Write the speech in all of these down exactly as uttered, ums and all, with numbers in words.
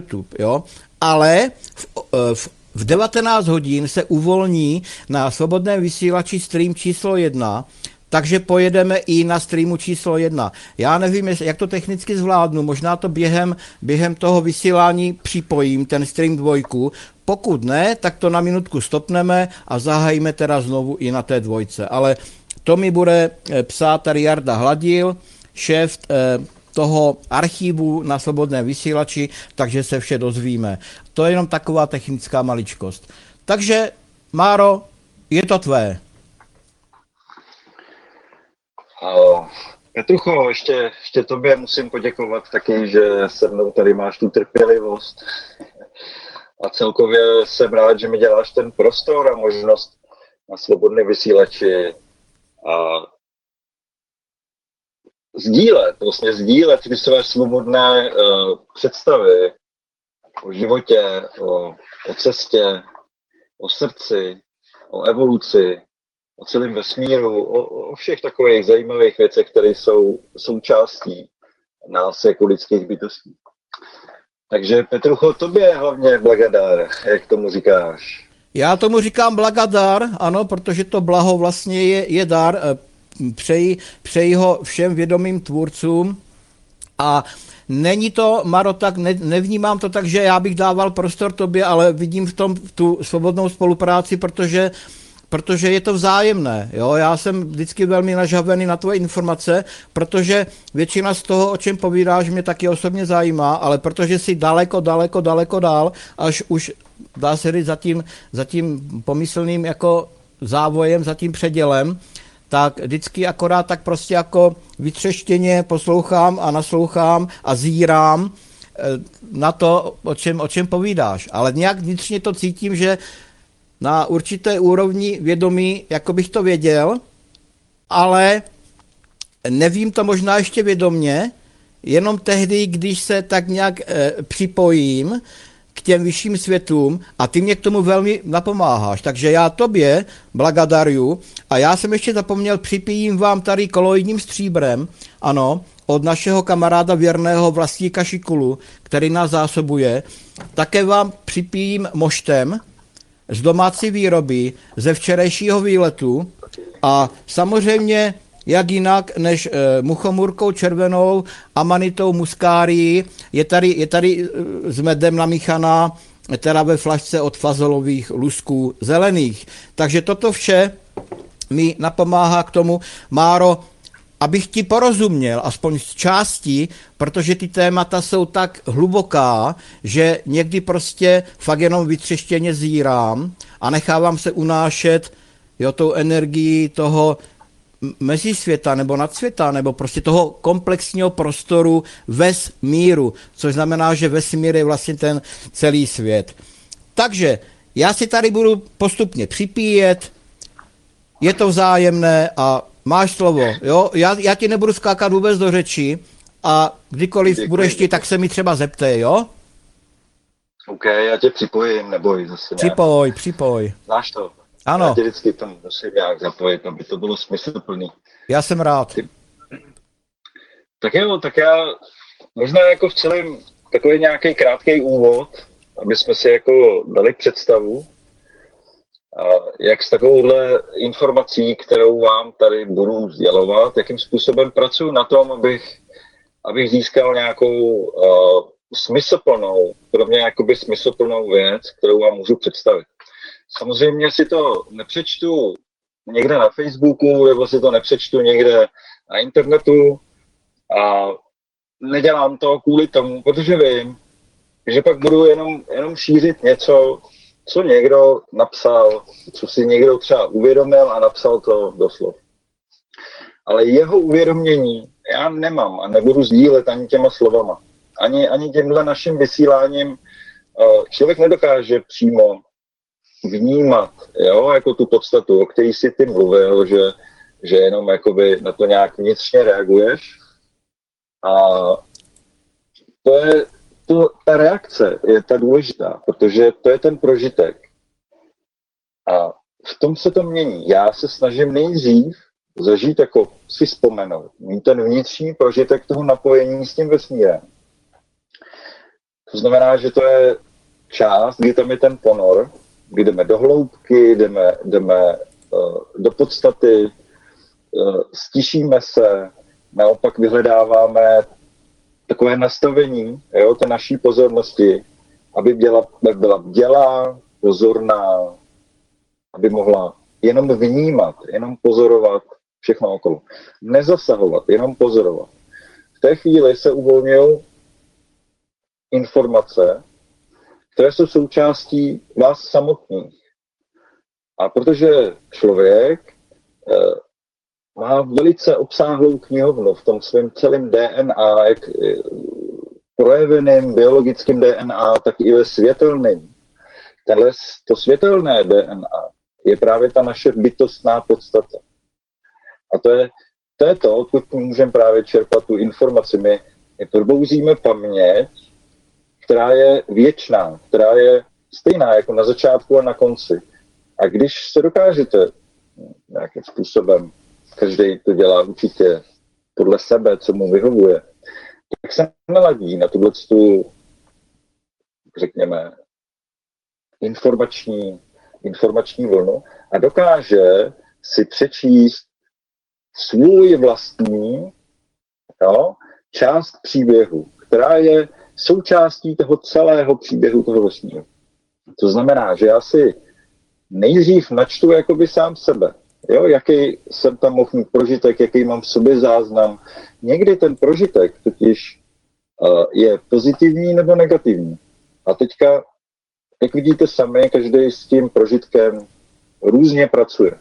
YouTube, jo, ale v, v, v devatenáct hodin se uvolní na svobodném vysílači stream číslo jedna, takže pojedeme i na streamu číslo jedna. Já nevím, jak to technicky zvládnu, možná to během, během toho vysílání připojím, ten stream dvojku. Pokud ne, tak to na minutku stopneme a zahájíme teda znovu i na té dvojce. Ale to mi bude psát tady Jarda Hladil, šéf toho archivu na svobodném vysílači, takže se vše dozvíme. To je jenom taková technická maličkost. Takže, Máro, je to tvé. Uh, Petrucho, ještě, ještě tobě musím poděkovat taky, že se mnou tady máš tu trpělivost. A celkově jsem rád, že mi děláš ten prostor a možnost na svobodném vysílači a sdílet, vlastně sdílet ty své svobodné uh, představy o životě, o, o cestě, o srdci, o evoluci, o celém vesmíru, o, o všech takových zajímavých věcech, které jsou součástí nás jako lidských bytostí. Takže Petrucho, tobě hlavně blagadár, jak tomu říkáš. Já tomu říkám blagadár, ano, protože to blaho vlastně je, je dar. Přeji, přeji ho všem vědomým tvůrcům a není to, Maro, tak ne, nevnímám to tak, že já bych dával prostor tobě, ale vidím v tom tu svobodnou spolupráci, protože protože je to vzájemné. Jo? Já jsem vždycky velmi nažavený na tvoje informace, protože většina z toho, o čem povídáš, mě taky osobně zajímá, ale protože jsi daleko, daleko, daleko dál, až už dá se říct za tím, za tím pomyslným jako závojem, za tím předělem, tak vždycky akorát tak prostě jako vytřeštěně poslouchám a naslouchám a zírám na to, o čem, o čem povídáš. Ale nějak vnitřně to cítím, že na určité úrovni vědomí, jako bych to věděl, ale nevím to možná ještě vědomně, jenom tehdy, když se tak nějak e, připojím k těm vyšším světům a ty mě k tomu velmi napomáháš. Takže já tobě blagadaruju a já jsem ještě zapomněl, připijím vám tady koloidním stříbrem, ano, od našeho kamaráda věrného Vlastíka Šikulu, který nás zásobuje. Také vám připijím moštem z domácí výroby, ze včerejšího výletu a samozřejmě jak jinak než e, muchomurkou červenou, amanitou muskárií, je tady, je tady s medem namíchaná, teda ve flašce od fazolových lusků zelených. Takže toto vše mi napomáhá k tomu, Máro, abych ti porozuměl, aspoň z části, protože ty témata jsou tak hluboká, že někdy prostě fakt jenom vytřeštěně zírám a nechávám se unášet, jo, tou energií toho mezisvěta nebo nadsvěta, nebo prostě toho komplexního prostoru vesmíru, což znamená, že vesmír je vlastně ten celý svět. Takže já si tady budu postupně připíjet, je to vzájemné a máš slovo, jo? Já, já ti nebudu skákat vůbec do řeči a kdykoliv děkuji, budeš ti, tak se mi třeba zeptej, jo? OK, já tě připojím, neboj zase. Připoj, nějak. připoj. Znáš to? Ano. Já tě vždycky tam musím nějak zapojit, aby to bylo smysluplný. Já jsem rád. Ty... Tak jo, tak já možná jako v celém takový nějaký krátký úvod, aby jsme si jako dali představu, a jak s takovouhle informací, kterou vám tady budu sdělovat, jakým způsobem pracuji na tom, abych, abych získal nějakou uh, smysluplnou, pro mě jakoby smysluplnou věc, kterou vám můžu představit. Samozřejmě si to nepřečtu někde na Facebooku, nebo si to nepřečtu někde na internetu a nedělám to kvůli tomu, protože vím, že pak budu jenom, jenom šířit něco, co někdo napsal, co si někdo třeba uvědomil a napsal to do slov. Ale jeho uvědomění já nemám a nebudu sdílet ani těma slovama. Ani, ani tímhle naším vysíláním člověk nedokáže přímo vnímat, jo, jako tu podstatu, o který si ty mluvil, že, že jenom jakoby na to nějak vnitřně reaguješ. A to je, to, ta reakce je ta důležitá, protože to je ten prožitek. A v tom se to mění. Já se snažím nejdřív zažít, jako si vzpomenout, mít ten vnitřní prožitek toho napojení s tím vesmírem. To znamená, že to je část, kdy tam je ten ponor, kdy jdeme do hloubky, jdeme, jdeme uh, do podstaty, uh, stišíme se, naopak vyhledáváme takové nastavení, jo, té naší pozornosti, aby byla, byla bdělá, pozorná, aby mohla jenom vnímat, jenom pozorovat všechno okolo. Nezasahovat, jenom pozorovat. V té chvíli se uvolňují informace, které jsou součástí vás samotných. A protože člověk eh, má velice obsáhlou knihovnu v tom svém celém D N A, jak projeveným biologickým D N A, tak i ve světelném. Tenhle, to světelné D N A je právě ta naše bytostná podstata. A to je to, je to odkud můžeme právě čerpat tu informaci. My, my probouzíme paměť, která je věčná, která je stejná jako na začátku a na konci. A když se dokážete nějakým způsobem, každý to dělá určitě podle sebe, co mu vyhovuje, tak se naladí na tuhle tu, řekněme, informační, informační vlnu a dokáže si přečíst svůj vlastní, jo, část příběhu, která je součástí toho celého příběhu toho vesmíru. To znamená, že já si nejdřív načtu jakoby sám sebe. Jo, jaký jsem tam mohl mít prožitek, jaký mám v sobě záznam. Někdy ten prožitek totiž uh, je pozitivní nebo negativní. A teďka, jak vidíte sami, každý s tím prožitkem různě pracuje.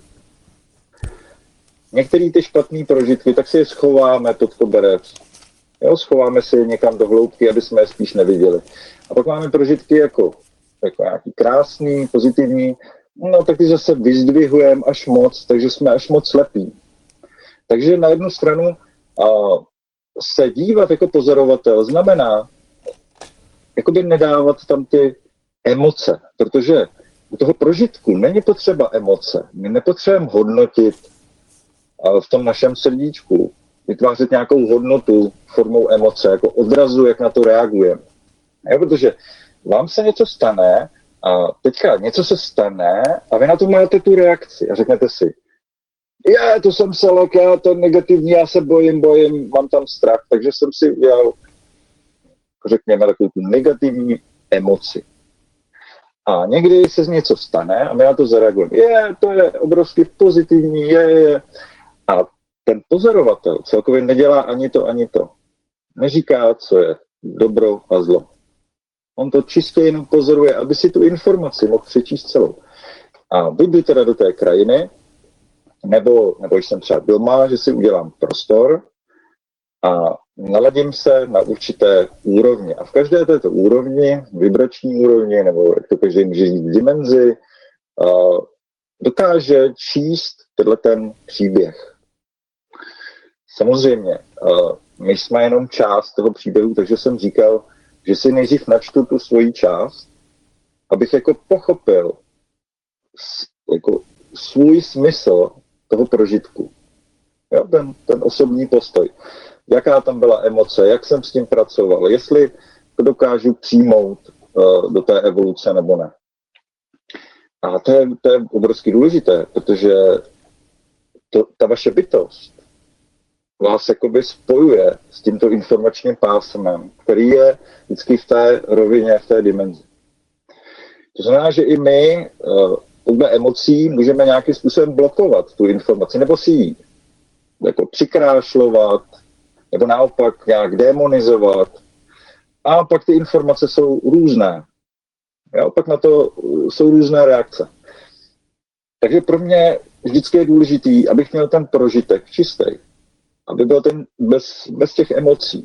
Některé ty špatné prožitky, tak si je schováme pod koberec. Jo, schováme si je někam do hloubky, aby jsme je spíš neviděli. A pak máme prožitky jako, jako nějaký krásný, pozitivní, no tak ty zase vyzdvihujeme až moc, takže jsme až moc slepí. Takže na jednu stranu uh, se dívat jako pozorovatel znamená jakoby nedávat tam ty emoce, protože u toho prožitku není potřeba emoce. My nepotřebujeme hodnotit uh, v tom našem srdíčku, vytvářet nějakou hodnotu formou emoce, jako odrazu, jak na to reagujeme. Jo, protože vám se něco stane a teďka něco se stane a vy na to máte tu reakci a řeknete si, je, to jsem selek, já to negativní, já se bojím, bojím, mám tam strach, takže jsem si udělal, řekněme, takovou tu negativní emoci. A někdy se z něco stane a my na to zareagujeme. Je, to je obrovsky pozitivní, je, je. A ten pozorovatel celkově nedělá ani to, ani to. Neříká, co je dobro a zlo. On to čistě jenom pozoruje, aby si tu informaci mohl přečíst celou. A buď jdu teda do té krajiny, nebo, nebo jsem třeba doma, že si udělám prostor a naladím se na určité úrovni. A v každé této úrovni, vibrační úrovni, nebo jak to každý může říct, dimenzi, uh, dokáže číst tenhle ten příběh. Samozřejmě, uh, my jsme jenom část toho příběhu, takže jsem říkal, že si nejdřív načtu tu svoji část, abych jako pochopil jako svůj smysl toho prožitku. Jo, ten, ten osobní postoj. Jaká tam byla emoce, jak jsem s tím pracoval, jestli to dokážu přijmout uh, do té evoluce nebo ne. A to je, to je obrovsky důležité, protože to, ta vaše bytost vás jakoby spojuje s tímto informačním pásmem, který je vždycky v té rovině, v té dimenzi. To znamená, že i my uh, podle emocí můžeme nějakým způsobem blokovat tu informaci, nebo si ji jako přikrášlovat, nebo naopak nějak demonizovat. A pak ty informace jsou různé. Jo, pak na to jsou různé reakce. Takže pro mě vždycky je důležitý, abych měl ten prožitek čistý. Aby byl ten bez, bez těch emocí.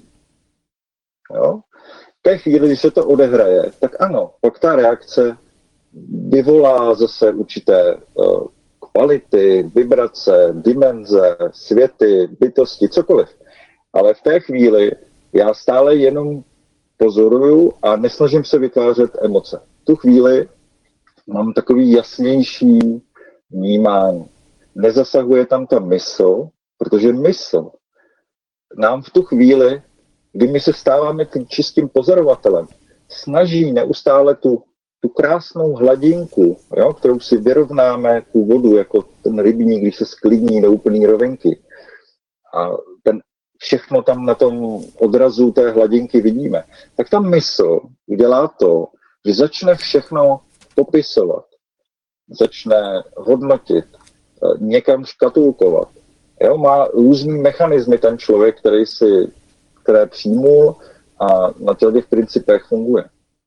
Jo? V té chvíli, když se to odehraje, tak ano, pak ta reakce vyvolá zase určité uh, kvality, vibrace, dimenze, světy, bytosti, cokoliv. Ale v té chvíli já stále jenom pozoruju a nesnažím se vytvářet emoce. V tu chvíli mám takový jasnější vnímání. Nezasahuje tam ta mysl, protože mysl nám v tu chvíli, kdy my se stáváme tím čistým pozorovatelem, snaží neustále tu, tu krásnou hladinku, jo, kterou si vyrovnáme tu vodu, jako ten rybník, když se sklidní do úplný rovinky. A ten, všechno tam na tom odrazu té hladinky vidíme. Tak ta mysl udělá to, že začne všechno popisovat, začne hodnotit, někam škatulkovat. Jo, má různý mechanismy ten člověk, který si, které přijmul a na těch principech funguje.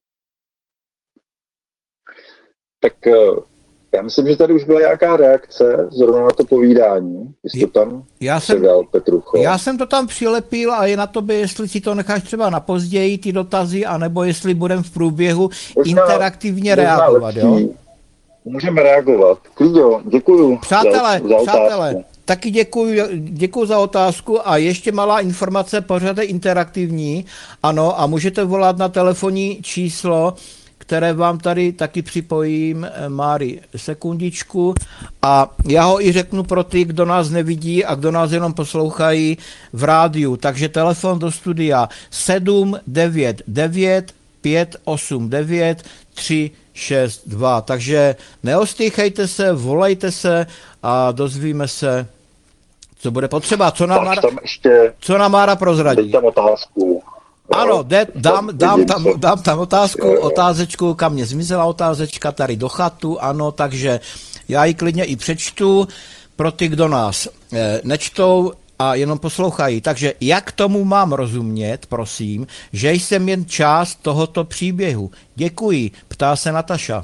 Tak já myslím, že tady už byla nějaká reakce zrovna na to povídání. Jsi to tam já jsem, předal, Petrucho. Já jsem to tam přilepil a je na tobě, jestli si to necháš třeba na později, ty dotazy, anebo jestli budeme v průběhu možná, interaktivně možná reagovat. Lepší. Jo? Můžeme reagovat. Klidě, děkuju přátelé, za, za přátelé, otázku. Taky děkuju, děkuju za otázku a ještě malá informace, pořád je interaktivní, ano, a můžete volat na telefonní číslo, které vám tady taky připojím, Mári, sekundičku, a já ho i řeknu pro ty, kdo nás nevidí a kdo nás jenom poslouchají v rádiu. Takže telefon do studia sedm devět devět pět osm devět tři šest dva. Takže neostýchejte se, volejte se a dozvíme se, co bude potřeba. Co nám, Mára, ještě, co nám Mára prozradí? Dej tam otázku. Ano, de, dám, dám, tam, dám tam otázku, jo, jo. otázečku, kam mě zmizela otázečka, tady do chatu, ano, takže já ji klidně i přečtu pro ty, kdo nás eh, nečtou a jenom poslouchají. Takže jak tomu mám rozumět, prosím, že jsem jen část tohoto příběhu? Děkuji, ptá se Nataša.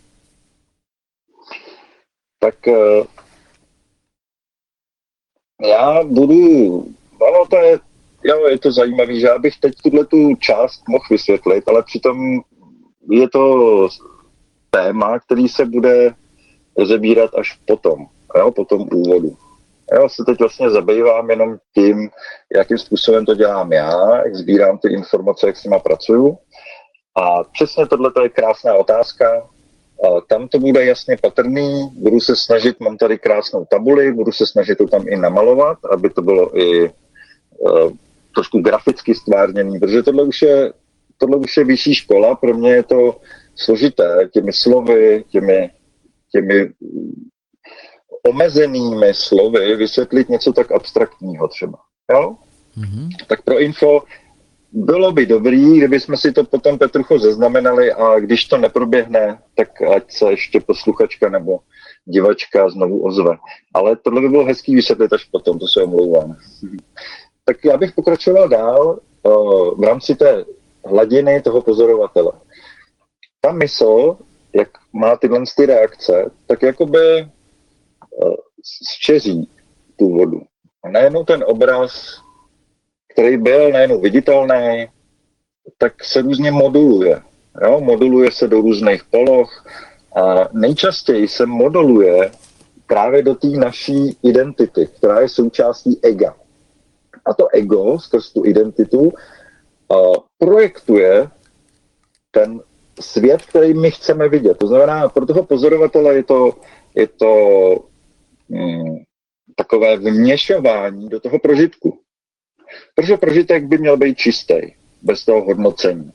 Tak eh, já budu, ano, to je Jo, je to zajímavé, že já bych teď tuto část mohl vysvětlit, ale přitom je to téma, který se bude rozebírat až potom, jo, po tom úvodu. Já se teď vlastně zabývám jenom tím, jakým způsobem to dělám já, jak sbírám ty informace, jak s nima pracuju. A přesně tohle je krásná otázka. A tam to bude jasně patrný, budu se snažit, mám tady krásnou tabuli, budu se snažit to tam i namalovat, aby to bylo i uh, trošku graficky stvárněný, protože tohle už je, tohle už je vyšší škola, pro mě je to složité těmi slovy, těmi, těmi omezenými slovy vysvětlit něco tak abstraktního třeba. Jo? Mm-hmm. Tak pro info bylo by dobrý, kdyby jsme si to potom, Petrucho, zaznamenali a když to neproběhne, tak ať se ještě posluchačka nebo divačka znovu ozve. Ale tohle by bylo hezký vysvětlit až potom, to se omlouvám. Tak já bych pokračoval dál uh, v rámci té hladiny toho pozorovatele. Ta mysl, jak má tyhle ty reakce, tak jakoby uh, zčeří tu vodu. A najednou ten obraz, který byl najednou viditelný, tak se různě moduluje. Jo? Moduluje se do různých poloh a nejčastěji se moduluje právě do té naší identity, která je součástí ega. A to ego skrz tu identitu uh, projektuje ten svět, který my chceme vidět. To znamená, pro toho pozorovatele je to, je to mm, takové vměšování do toho prožitku. Protože prožitek by měl být čistý, bez toho hodnocení.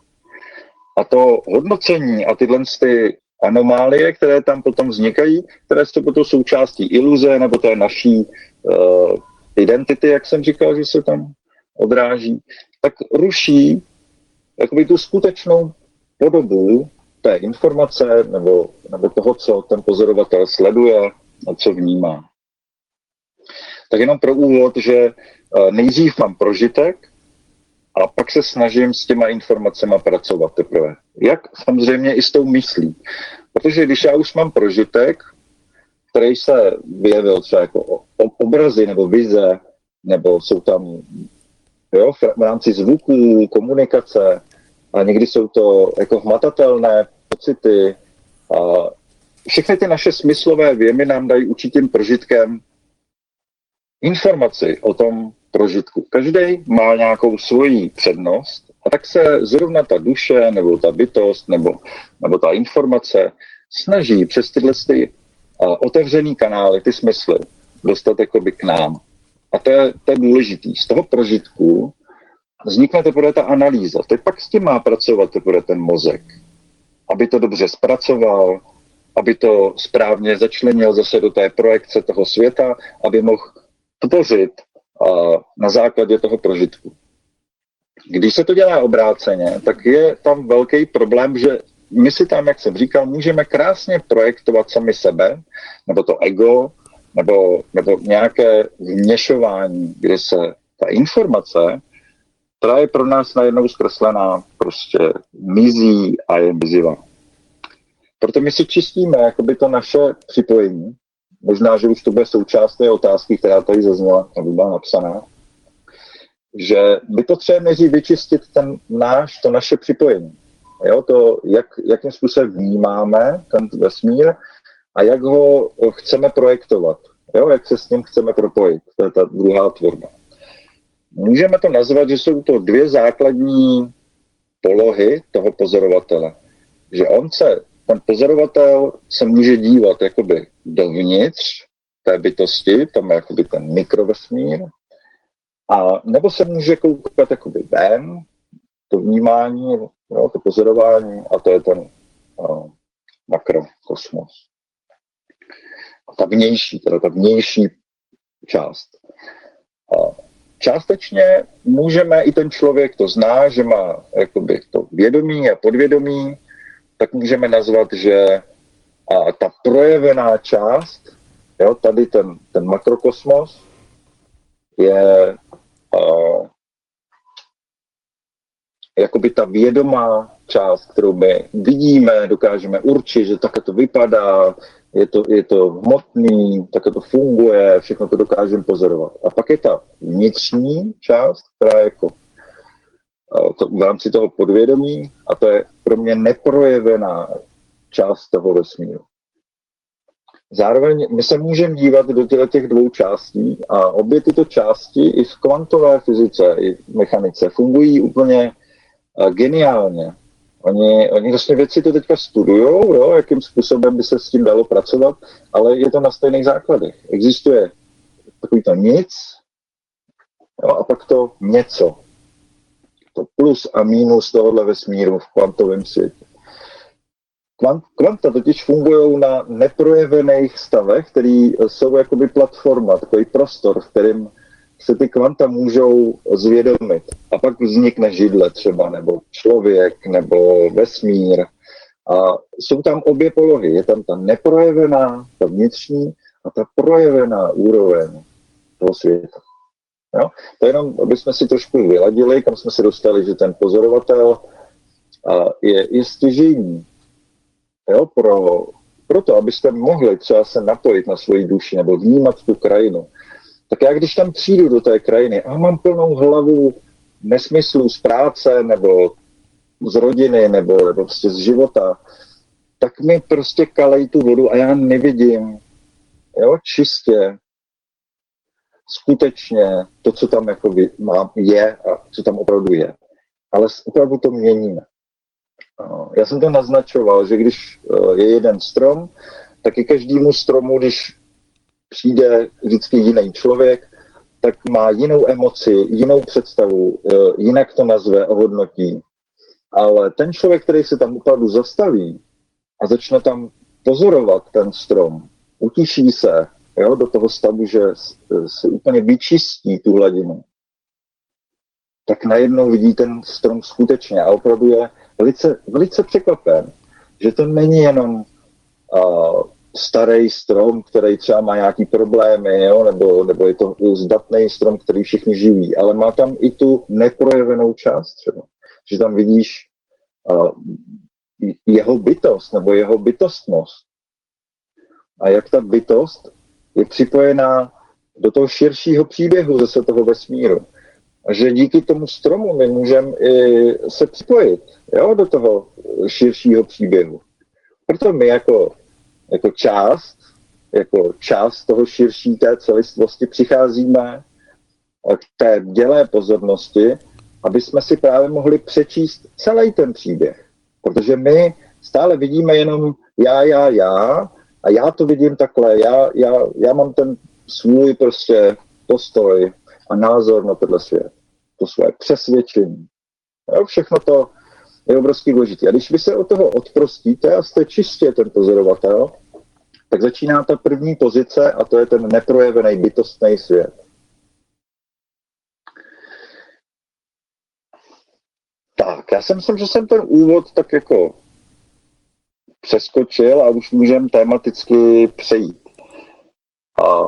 A to hodnocení a tyhle ty anomálie, které tam potom vznikají, které jsou potom součástí iluze nebo té naší uh, identity, jak jsem říkal, že se tam odráží, tak ruší jakoby tu skutečnou podobu té informace nebo, nebo toho, co ten pozorovatel sleduje a co vnímá. Tak jenom pro úvod, že nejdřív mám prožitek a pak se snažím s těma informacemi pracovat teprve. Jak samozřejmě i s tou myslí. Protože když já už mám prožitek, který se vyjevil třeba jako obrazy nebo vize, nebo jsou tam jo, v rámci zvuků, komunikace, a někdy jsou to jako hmatatelné pocity. A všechny ty naše smyslové věmy nám dají určitým prožitkem informaci o tom prožitku. Každý má nějakou svoji přednost a tak se zrovna ta duše, nebo ta bytost, nebo, nebo ta informace snaží přes tyhle ty otevřený kanály, ty smysly, dostat jakoby k nám. A to je, to je důležitý. Z toho prožitku vznikne teprve ta analýza. Teď pak s tím má pracovat teprve ten mozek, aby to dobře zpracoval, aby to správně začlenil zase do té projekce toho světa, aby mohl tvořit uh, na základě toho prožitku. Když se to dělá obráceně, tak je tam velký problém, že my si tam, jak jsem říkal, můžeme krásně projektovat sami sebe, nebo to ego, nebo, nebo nějaké vměšování, kde se ta informace, která je pro nás najednou zkreslená, prostě mizí a je mizivá. Proto my si čistíme jakoby to naše připojení. Možná, že už to bude součást té otázky, která tady zazněla, nebo byla napsaná, že by to třeba nejdřív vyčistit ten náš, to naše připojení. Jo, to, jak, jakým způsobem vnímáme ten vesmír a jak ho chceme projektovat. Jo, jak se s ním chceme propojit. To je ta druhá tvorba. Můžeme to nazvat, že jsou to dvě základní polohy toho pozorovatele. Že on se, ten pozorovatel se může dívat jakoby dovnitř té bytosti, tam je jakoby ten mikrovesmír, a nebo se může koukat jakoby ven, to vnímání, jo, to pozorování, a to je ten uh, makrokosmos. A ta vnější, teda ta vnější část. Uh, částečně můžeme, i ten člověk to zná, že má jakoby to vědomí a podvědomí, tak můžeme nazvat, že a ta projevená část, jo, tady ten, ten makrokosmos, je uh, jakoby ta vědomá část, kterou my vidíme, dokážeme určit, že takhle to vypadá, je to, je to hmotný, takhle to funguje, všechno to dokážeme pozorovat. A pak je ta vnitřní část, která je jako uh, to, v rámci toho podvědomí, a to je pro mě neprojevená část toho vesmíru. Zároveň my se můžeme dívat do těch dvou částí a obě tyto části i v kvantové fyzice, i v mechanice fungují úplně uh, geniálně. Oni, oni vlastně věci to teďka studujou, jo, jakým způsobem by se s tím dalo pracovat, ale je to na stejných základech. Existuje takový to nic, jo, a pak to něco. To plus a minus tohohle vesmíru v kvantovém světě. Kvant, kvanta totiž fungují na neprojevených stavech, které jsou jakoby platforma, takový prostor, v kterém se ty kvanta můžou zvědomit. A pak vznikne židle třeba, nebo člověk, nebo vesmír. A jsou tam obě polohy. Je tam ta neprojevená, ta vnitřní, a ta projevená úroveň toho světa. Jo? To jenom, aby jsme si trošku vyladili, kam jsme se dostali, že ten pozorovatel je, je stěžejní. Jo, pro, proto, abyste mohli třeba se napojit na svoji duši nebo vnímat tu krajinu. Tak já když tam přijdu do té krajiny a mám plnou hlavu nesmyslů z práce nebo z rodiny nebo, nebo prostě z života, tak mi prostě kalej tu vodu a já nevidím, jo, čistě, skutečně to, co tam jako mám, je a co tam opravdu je. Ale opravdu to měníme. Já jsem to naznačoval, že když je jeden strom, tak i každému stromu, když přijde vždycky jiný člověk, tak má jinou emoci, jinou představu, jinak to nazve, ohodnotí. Ale ten člověk, který se tam opravdu zastaví a začne tam pozorovat ten strom, utiší se, jo, do toho stavu, že se úplně vyčistí tu hladinu, tak najednou vidí ten strom skutečně a opravdu je velice, velice překvapen, že to není jenom uh, starý strom, který třeba má nějaký problémy, jo, nebo, nebo je to zdatný strom, který všichni živí, ale má tam i tu neprojevenou část třeba, že tam vidíš uh, jeho bytost nebo jeho bytostnost. A jak ta bytost je připojená do toho širšího příběhu zase toho vesmíru. A že díky tomu stromu my můžeme i se připojit, jo, do toho širšího příběhu. Proto my jako, jako část, jako část toho širší té celistvosti přicházíme k té dělé pozornosti, aby jsme si právě mohli přečíst celý ten příběh. Protože my stále vidíme jenom já, já, já a já to vidím takhle, já, já, já mám ten svůj prostě postoj a názor na tenhle svět. to své přesvědčení. Jo, všechno to je obrovský důležité. A když vy se od toho odprostíte a jste čistě ten pozorovatel, tak začíná ta první pozice a to je ten neprojevený bytostný svět. Tak, já si myslím, že jsem ten úvod tak jako přeskočil a už můžeme tematicky přejít. A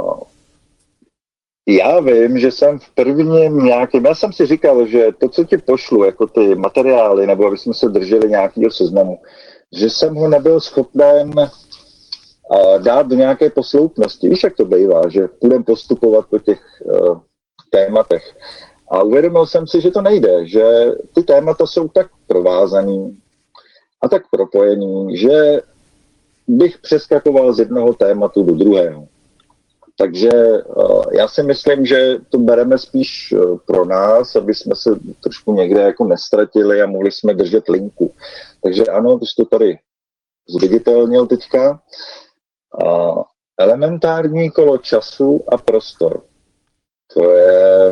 já vím, že jsem v prvním nějakém, já jsem si říkal, že to, co ti pošlu, jako ty materiály, nebo aby jsme se drželi nějakého seznamu, že jsem ho nebyl schopen dát do nějaké posloupnosti. Víš, jak to bývá, že budeme postupovat po těch uh, tématech. A uvědomil jsem si, že to nejde, že ty témata jsou tak provázaný a tak propojený, že bych přeskakoval z jednoho tématu do druhého. Takže uh, já si myslím, že to bereme spíš uh, pro nás, aby jsme se trošku někde jako nestratili a mohli jsme držet linku. Takže ano, ty jsi to tady zviditelnil teďka. Uh, elementární kolo času a prostor. To je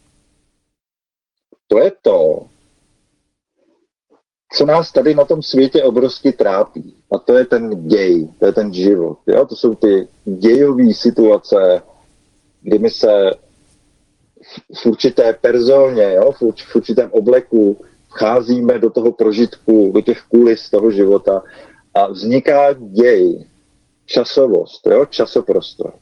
to, je to co nás tady na tom světě obrovsky trápí. A to je ten děj, to je ten život. Jo? To jsou ty dějové situace, kdy my se v určité personě, jo? v určitém obleku vcházíme do toho prožitku, do těch kulis toho života a vzniká děj, časovost, jo? Časoprostor.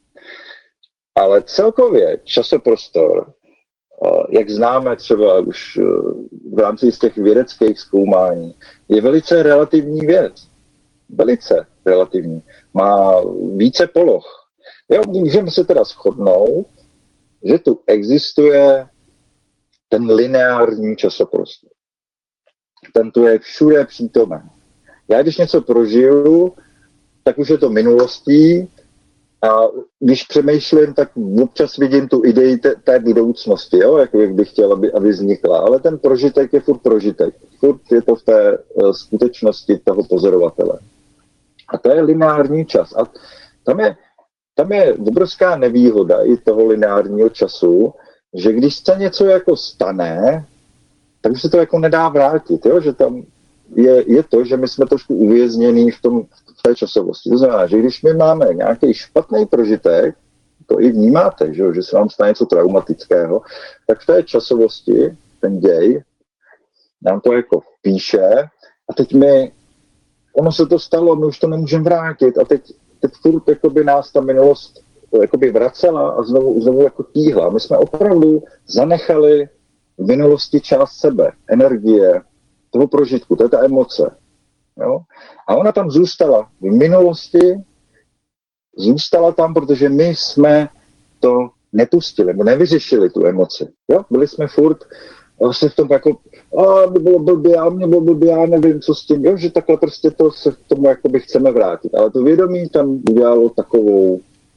Ale celkově časoprostor, jak známe třeba už v rámci z těch vědeckých zkoumání, je velice relativní věc. Velice relativní. Má více poloh. Jo, můžeme se teda shodnout, že tu existuje ten lineární časoprostor. Ten tu je všude přítomen. Já když něco prožiju, tak už je to minulostí, a když přemýšlím, tak občas vidím tu idei té, té budoucnosti, jo? Jak bych chtěl, aby, aby vznikla. Ale ten prožitek je furt prožitek. Furt je to v té uh, skutečnosti toho pozorovatele. A to je lineární čas. A tam je, tam je obrovská nevýhoda i toho lineárního času, že když se něco jako stane, tak už se to jako nedá vrátit. Jo? Že tam je, je to, že my jsme trošku uvěznění v tom v té časovosti. To znamená, že když my máme nějaký špatný prožitek, to i vnímáte, že, že se vám stane něco traumatického, tak v té časovosti, ten děj, nám to jako píše a teď my, ono se to stalo, my už to nemůžeme vrátit a teď, teď furt jakoby nás ta minulost jakoby vracela a znovu, znovu jako tíhla. My jsme opravdu zanechali v minulosti část sebe, energie, toho prožitku, to je ta emoce. Jo? A ona tam zůstala v minulosti, zůstala tam, protože my jsme to nepustili, nevyřešili tu emoci. Jo? Byli jsme furt vlastně v tom jako, a by bylo blbě, a mě bylo blbě, já nevím, co s tím, jo? Že takhle prostě to se k tomu jakoby chceme vrátit. Ale to vědomí tam udělalo takovou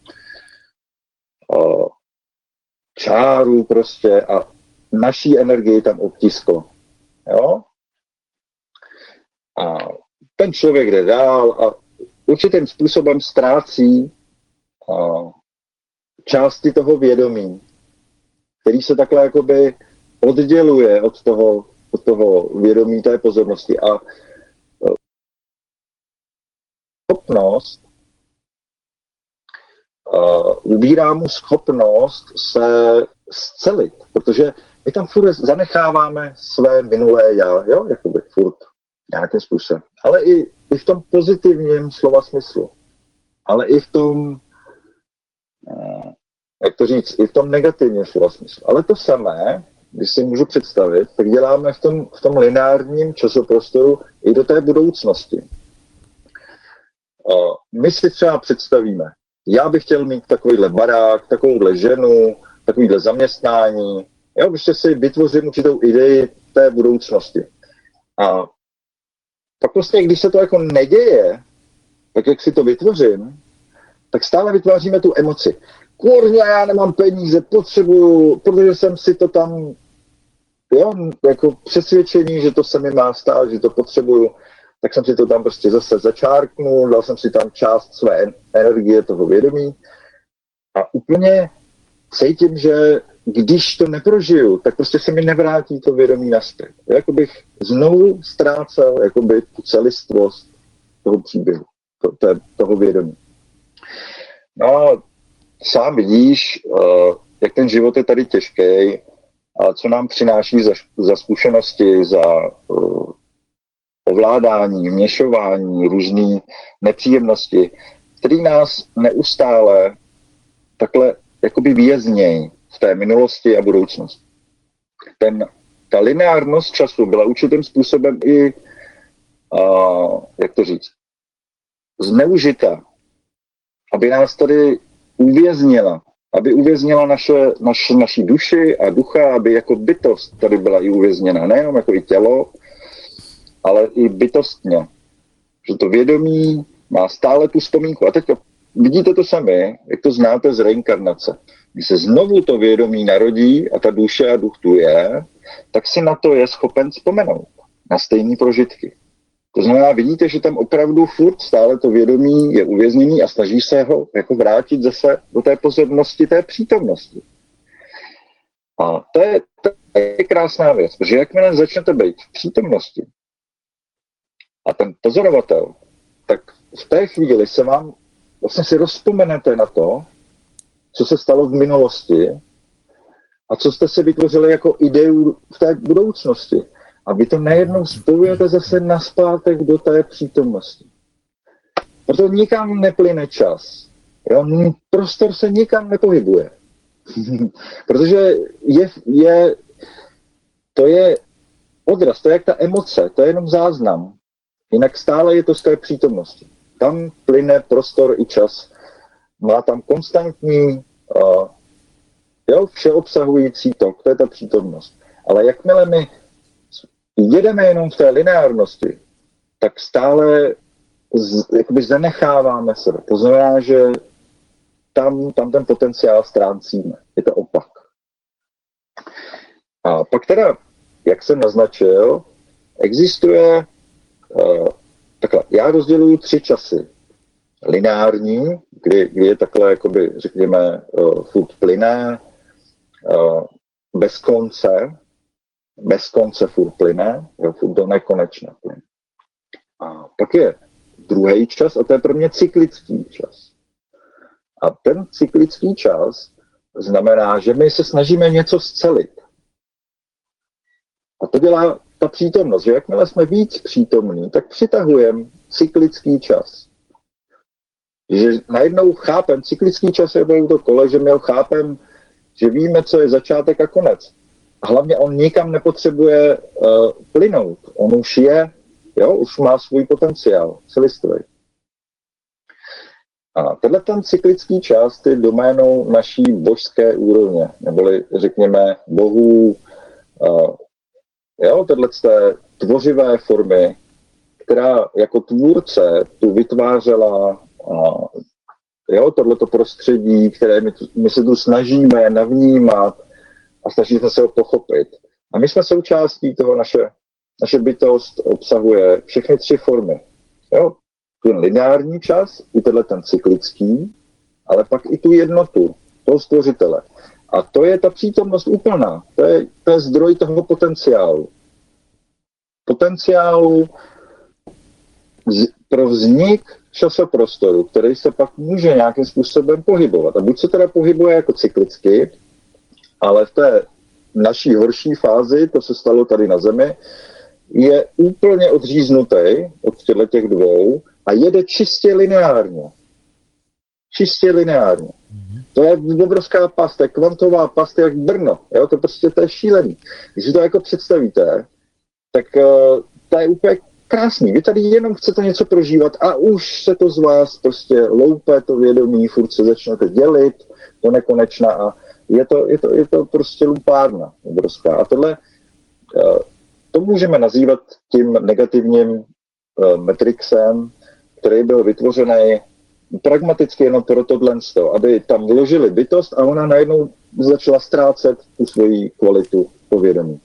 o, čáru prostě a naší energii tam obtisklo. Jo? A ten člověk jde dál a určitým způsobem ztrácí části toho vědomí, který se takhle jakoby odděluje od toho, od toho vědomí té pozornosti. A schopnost, ubírá mu schopnost se scelit, protože my tam furt zanecháváme své minulé já, jo, jakoby furt nějakým způsobem. Ale i, i v tom pozitivním slova smyslu. Ale i v tom, jak to říct, i v tom negativním slova smyslu. Ale to samé, když si můžu představit, tak děláme v tom, v tom lineárním časoprostoru i do té budoucnosti. My si třeba představíme, já bych chtěl mít takovýhle barák, takovouhle ženu, takovýhle zaměstnání. Já bych si vytvořil určitou idei té budoucnosti. A pak prostě, když se to jako neděje, tak jak si to vytvořím, tak stále vytváříme tu emoci. Kurňa, já nemám peníze, potřebuju, protože jsem si to tam, jo, jako přesvědčení, že to se mi má stát, že to potřebuju, tak jsem si to tam prostě zase začárknul, dal jsem si tam část své energie, toho vědomí a úplně cítím, že když to neprožiju, tak prostě se mi nevrátí to vědomí nazpět. Jako bych znovu ztrácel jakoby tu celistvost toho příběhu, to, to, toho vědomí. No, sám vidíš, uh, jak ten život je tady těžký a co nám přináší za, za zkušenosti, za uh, ovládání, vměšování, různé nepříjemnosti, které nás neustále takhle jakoby věznějí v té minulosti a budoucnosti. Ten, ta lineárnost času byla určitým způsobem i, uh, jak to říct, zneužita, aby nás tady uvěznila, aby uvěznila naše, naše, naší duši a ducha, aby jako bytost tady byla i uvězněna, nejenom jako i tělo, ale i bytostně. Že to vědomí má stále tu vzpomínku. A teď vidíte to sami, jak to znáte z reinkarnace. Když se znovu to vědomí narodí a ta duše a duch tu je, tak si na to je schopen vzpomenout. Na stejné prožitky. To znamená, vidíte, že tam opravdu furt stále to vědomí je uvězněný a snaží se ho jako vrátit zase do té pozornosti, té přítomnosti. A to je, to je krásná věc, protože jakmile začnete být v přítomnosti a ten pozorovatel, tak v té chvíli se vám vlastně si rozpomenete na to, co se stalo v minulosti a co jste si vytvořili jako ideu v té budoucnosti. A vy to najednou spojujete zase nazpátek do té přítomnosti. Proto nikam neplyne čas. Jo? Prostor se nikam nepohybuje. Protože je, je, to je odraz, to je jak ta emoce, to je jenom záznam. Jinak stále je to z té přítomnosti. Tam plyne prostor i čas. Má tam konstantní, uh, jo, všeobsahující tok, to je ta přítomnost. Ale jakmile my jedeme jenom v té lineárnosti, tak stále z, jakoby zanecháváme sebe. To znamená, že tam, tam ten potenciál ztrácíme. Je to opak. A pak teda, jak jsem naznačil, existuje uh, takhle, já rozděluji tři časy. Lineární, kdy, kdy je takhle, jakoby, řekněme, uh, furt plyné, uh, bez konce, bez konce furt plyne, jo, furt do nekonečna plyne. A pak je druhý čas a to je pro mě cyklický čas. A ten cyklický čas znamená, že my se snažíme něco scelit. A to dělá ta přítomnost, že jakmile jsme víc přítomní, tak přitahujeme cyklický čas. Že najednou chápem, cyklický čas je to kole, že my ho chápem, že víme, co je začátek a konec. A hlavně on nikam nepotřebuje uh, plynout. On už je, jo, už má svůj potenciál, celistvý. A tenhle ten cyklický čas je doménou naší božské úrovně, neboli řekněme bohů, uh, jo, tenhle té tvořivé formy, která jako tvůrce tu vytvářela uh, jo, tohleto prostředí, které my, my se tu snažíme navnímat a snažíme se ho pochopit. A my jsme součástí toho, naše, naše bytost obsahuje všechny tři formy. Jo? Ten lineární čas, i tenhle ten cyklický, ale pak i tu jednotu toho stvořitele. A to je ta přítomnost úplná. To je, to je zdroj toho potenciálu. Potenciálu z, pro vznik časoprostoru, který se pak může nějakým způsobem pohybovat. A buď se teda pohybuje jako cyklicky, ale v té naší horší fázi, to se stalo tady na Zemi, je úplně odříznutý od těchto těch dvou a jede čistě lineárně. Čistě lineárně. Mm-hmm. To je obrovská past, to je kvantová past jak Brno. Jo? To prostě to je šílený. Když si to jako představíte, tak uh, to je úplně krásný. Vy tady jenom chcete něco prožívat a už se to z vás prostě loupe, to vědomí, furt se začnete dělit, to nekonečná a je to, je to, je to prostě lumpárna obrovská. A tohle, to můžeme nazývat tím negativním matrixem, který byl vytvořený pragmaticky jenom pro tohle, aby tam vložili bytost a ona najednou začala ztrácet tu svoji kvalitu povědomí.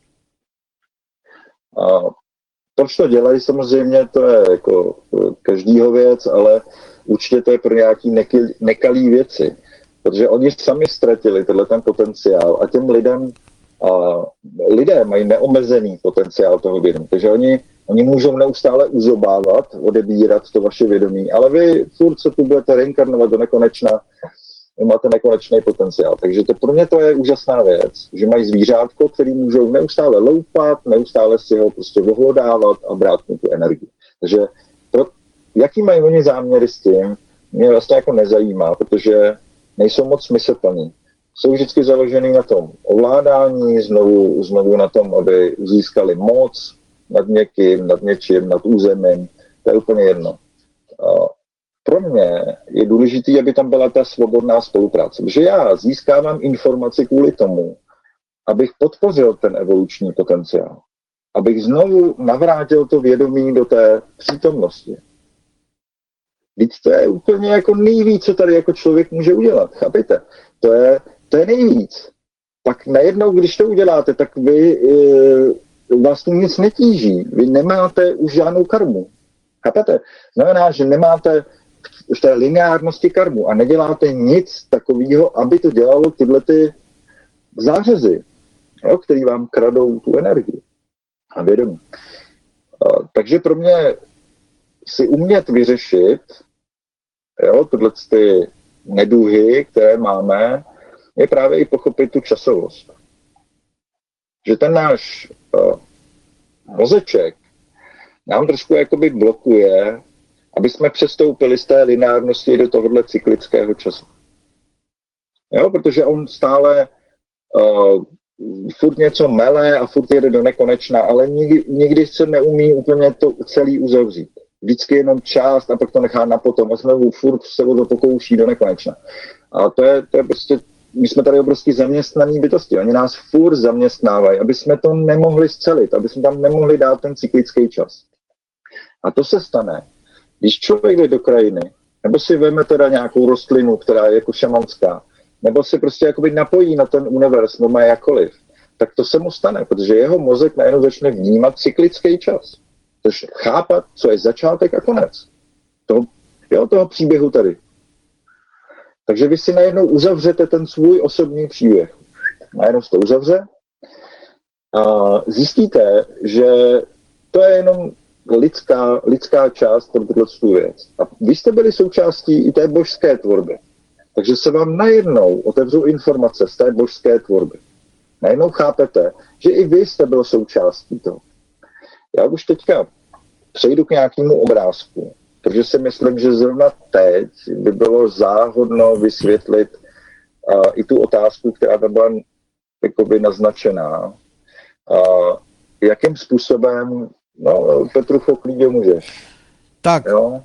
A proč to dělají, samozřejmě, to je jako každýho věc, ale určitě to je pro nějaký nekalý věci. protože oni sami ztratili tenhle ten potenciál a těm lidem, a lidé mají neomezený potenciál toho vědomí, takže oni, oni můžou neustále uzobávat, odebírat to vaše vědomí, ale vy furt se tu budete reinkarnovat do nekonečna, máte nekonečný potenciál. Takže to pro mě to je úžasná věc, že mají zvířátko, který můžou neustále loupat, neustále si ho prostě ohlodávat a brát mu tu energii. Takže pro, jaký mají oni záměry s tím, mě vlastně jako nezajímá, protože nejsou moc smysluplní. Jsou vždycky založený na tom ovládání, znovu, znovu na tom, aby získali moc nad někým, nad něčím, nad územím. To je úplně jedno. Pro mě je důležité, aby tam byla ta svobodná spolupráce. Protože já získávám informaci kvůli tomu, abych podpořil ten evoluční potenciál. Abych znovu navrátil to vědomí do té přítomnosti. Víc to je úplně jako nejvíc, co tady jako člověk může udělat. Chápete? To je, to je nejvíc. Pak najednou, když to uděláte, tak vy, vás tu nic netíží. Vy nemáte už žádnou karmu. Chápete? Znamená, že nemáte v té lineárnosti karmu a neděláte nic takového, aby to dělalo tyhle ty zářezy, jo, který vám kradou tu energii a vědomí. Takže pro mě si umět vyřešit jo, tyhle ty neduhy, které máme, je právě i pochopit tu časovost. Že ten náš uh, mozeček nám trošku jakoby blokuje, aby jsme přestoupili z té lineárnosti do tohohle cyklického času. Jo, protože on stále uh, furt něco mele a furt jede do nekonečna, ale nikdy, nikdy se neumí úplně to celý uzavřít. Vždycky jenom část a pak to nechá na potom a znovu furt se o to pokouší do nekonečna. A to je, to je prostě, my jsme tady obrovský zaměstnaní bytosti, oni nás furt zaměstnávají, aby jsme to nemohli scelit, aby jsme tam nemohli dát ten cyklický čas. A to se stane, když člověk jde do krajiny, nebo si veme teda nějakou rostlinu, která je jako šamanská, nebo si prostě jakoby napojí na ten univerz, nebo má jakoliv, tak to se mu stane, protože jeho mozek najednou začne vnímat cyklický čas. Takže chápat, co je začátek a konec toho, jo, toho příběhu tady. Takže vy si najednou uzavřete ten svůj osobní příběh. Najednou se to uzavře a zjistíte, že to je jenom lidská, lidská část pro tuto věc. A vy jste byli součástí i té božské tvorby. Takže se vám najednou otevřou informace z té božské tvorby. Najednou chápete, že i vy jste byl součástí toho. Já už teďka přejdu k nějakému obrázku, protože si myslím, že zrovna teď by bylo záhodno vysvětlit uh, i tu otázku, která tam byla jakoby naznačená. Uh, jakým způsobem, no Petru, klidně můžeš. Tak, jo?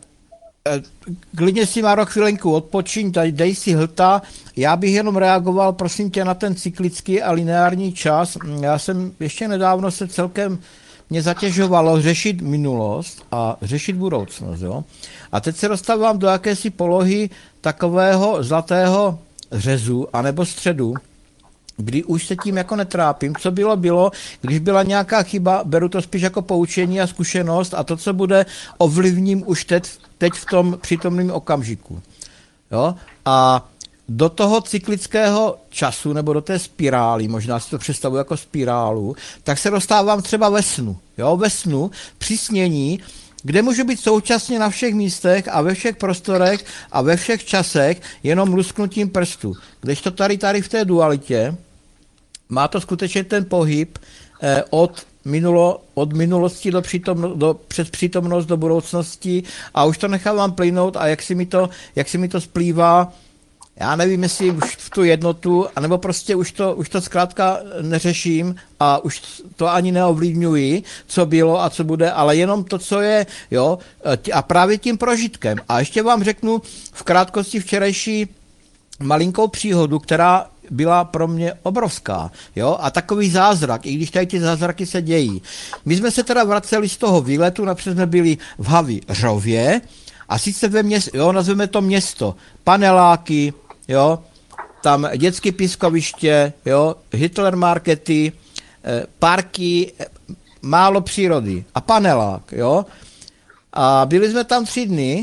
Klidně si Máro chvilenku odpočiň, tady dej si hlta. Já bych jenom reagoval, prosím tě, na ten cyklický a lineární čas. Já jsem ještě nedávno se celkem mě zatěžovalo řešit minulost a řešit budoucnost. Jo? A teď se dostávám do jakési polohy takového zlatého řezu anebo středu, kdy už se tím jako netrápím. Co bylo, bylo, když byla nějaká chyba, beru to spíš jako poučení a zkušenost a to, co bude, ovlivním už teď, teď v tom přítomném okamžiku. Jo? A do toho cyklického času, nebo do té spirály, možná si to představuji jako spirálu, tak se dostávám třeba ve snu. Jo? Ve snu, při snění, kde můžu být současně na všech místech a ve všech prostorech a ve všech časech jenom lusknutím prstu. Kdežto tady, tady v té dualitě má to skutečně ten pohyb eh, od, minulo, od minulosti do, přítomno, do přes přítomnost do budoucnosti a už to nechávám plynout a jak si mi to, jak si mi to splývá, já nevím, jestli už v tu jednotu, anebo prostě už to, už to zkrátka neřeším a už to ani neovlivňuji, co bylo a co bude, ale jenom to, co je, jo, a právě tím prožitkem. A ještě vám řeknu v krátkosti včerejší malinkou příhodu, která byla pro mě obrovská, jo, a takový zázrak, i když tady ty zázraky se dějí. My jsme se teda vraceli z toho výletu, napřed jsme byli v Havířově, a sice ve městě, jo, nazveme to město, paneláky, jo, tam dětské pískoviště, jo, Hitler markety, eh, parky, eh, málo přírody a panelák, jo. A byli jsme tam tři dny